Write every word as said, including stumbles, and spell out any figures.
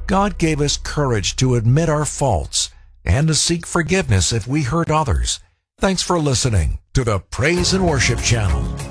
God gave us courage to admit our faults and to seek forgiveness if we hurt others. Thanks for listening to the Praise and Worship Channel.